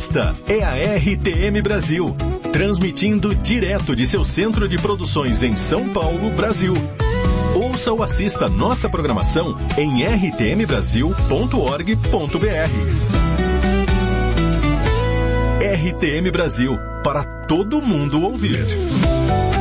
Esta é a RTM Brasil, transmitindo direto de seu centro de produções em São Paulo, Brasil. Ouça ou assista nossa programação em rtmbrasil.org.br. RTM Brasil, para todo mundo ouvir.